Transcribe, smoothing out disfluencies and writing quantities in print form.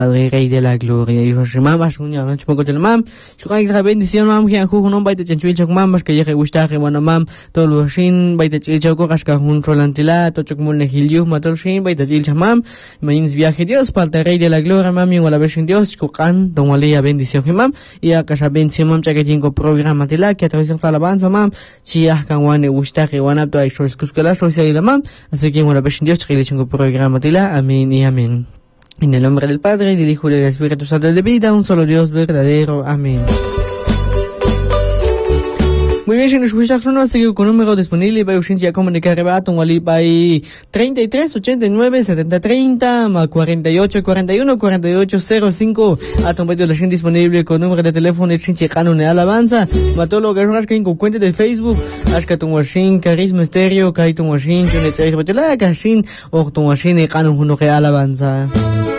Rey de la Gloria, hijo de mamá, sueña, no chupo con mam, chupa que bendición mam, que ajujo no baita chanchuicha con mam, que llegue gusta que bueno mam, todo lo sin baita chilcha con casca un rolantila, tocho como negilio, matol sin baita chilcha mam, mains viaje Dios, palta Rey de la Gloria mam, y la versión Dios, cocan, don Walea bendición que mam, y a casa bendición mam, que tengo programa tila, que a través de la alabanza mam, chia can wane gusta que wana to ay shos kuskala shos ay la mam, así que la versión Dios, que le tengo programa tila, amén y amén. En el nombre del Padre, y del Hijo y del Espíritu Santo de vida, un solo Dios verdadero. Amén. Muy bien, si nos escuchas, no seguir con un número disponible para urgencia comunicar rebato, un wali by 33 89 70 30 48 41 48 05. A tu medio la gente disponible con número de teléfono urgencia canon de alabanza. Matolo que es que con cuenta de Facebook, hasta tu machine carisma estéreo, que tu machine, que necesitas botella, que sin o tu machine canon uno que alabanza.